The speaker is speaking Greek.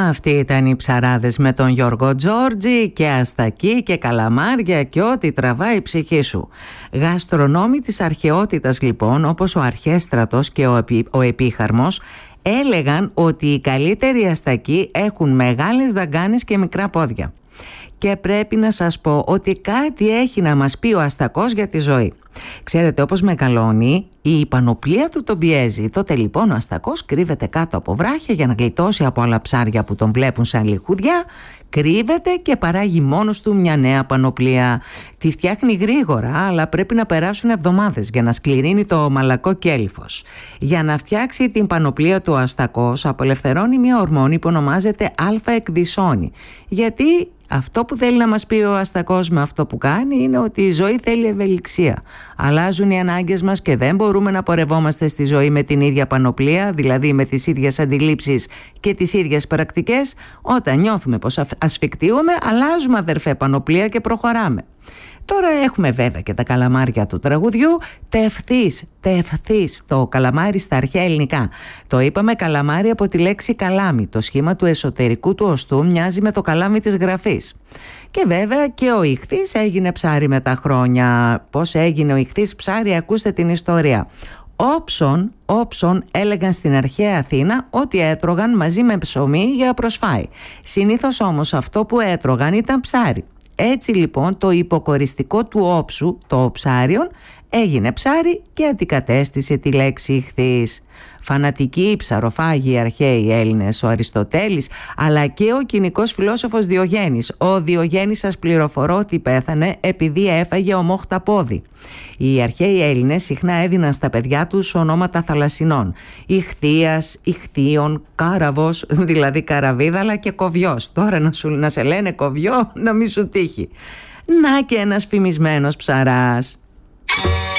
Αυτοί ήταν οι ψαράδες με τον Γιώργο Τζόρτζι και αστακί και καλαμάρια και ό,τι τραβάει η ψυχή σου. Γαστρονόμοι της αρχαιότητας λοιπόν, όπως ο Αρχέστρατος και ο Επίχαρμος, έλεγαν ότι οι καλύτεροι αστακοί έχουν μεγάλες δαγκάνες και μικρά πόδια. Και πρέπει να σας πω ότι κάτι έχει να μας πει ο αστακός για τη ζωή. Ξέρετε, όπως μεγαλώνει, η πανοπλία του τον πιέζει. Τότε λοιπόν ο αστακός κρύβεται κάτω από βράχια για να γλιτώσει από άλλα ψάρια που τον βλέπουν σαν λιχούδια. Κρύβεται και παράγει μόνος του μια νέα πανοπλία. Τη φτιάχνει γρήγορα, αλλά πρέπει να περάσουν εβδομάδες για να σκληρύνει το μαλακό κέλυφος. Για να φτιάξει την πανοπλία του αστακός απελευθερώνει μια ορμόνη που ονομάζεται α-εκδισόνη. Γιατί αυτό που θέλει να μας πει ο αστακός με αυτό που κάνει είναι ότι η ζωή θέλει ευελιξία. Αλλάζουν οι ανάγκες μας και δεν μπορούμε να πορευόμαστε στη ζωή με την ίδια πανοπλία, δηλαδή με τις ίδιες αντιλήψεις και τις ίδιες πρακτικές. Όταν νιώθουμε πως ασφικτιούμε, αλλάζουμε αδερφέ πανοπλία και προχωράμε. Τώρα έχουμε βέβαια και τα καλαμάρια του τραγουδιού. Τευθύς, το καλαμάρι στα αρχαία ελληνικά. Το είπαμε καλαμάρι από τη λέξη καλάμι. Το σχήμα του εσωτερικού του οστού μοιάζει με το καλάμι της γραφής. Και βέβαια και ο ιχθύς έγινε ψάρι με τα χρόνια. Πώς έγινε ο ιχθύς ψάρι, ακούστε την ιστορία. Όψον έλεγαν στην αρχαία Αθήνα ότι έτρωγαν μαζί με ψωμί για προσφάει. Συνήθως όμως αυτό που έτρωγαν ήταν ψάρι. Έτσι λοιπόν το υποκοριστικό του όψου, το οψάριον, έγινε ψάρι και αντικατέστησε τη λέξη ιχθύς. Φανατικοί ψαροφάγοι αρχαίοι Έλληνες, ο Αριστοτέλης, αλλά και ο κοινικός φιλόσοφος Διογέννης. Ο Διογέννης, σας πληροφορώ ότι πέθανε επειδή έφαγε ομόχταπόδι. Οι αρχαίοι Έλληνες συχνά έδιναν στα παιδιά τους ονόματα θαλασσινών. Ιχθύας, Ιχθύων, Κάραβος, δηλαδή καραβίδαλα, και Κοβιός. Τώρα να σε λένε Κοβιό, να μη σου τύχει. Να και ένας φημισμένος ψαράς.